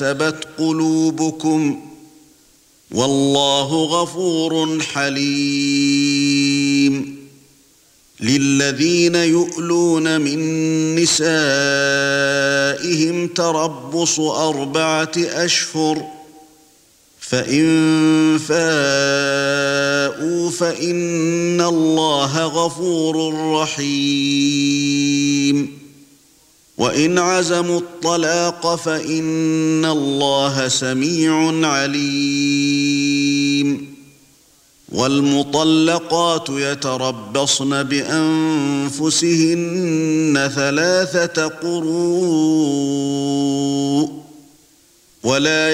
كسبت قلوبكم والله غفور حليم للذين يؤلون من نسائهم تربص 4 أشهر فإن فاءوا فإن الله غفور رحيم وإن عزموا الطلاق فإن الله سميع عليم والمطلقات يتربصن بأنفسهن 3 قروء ولا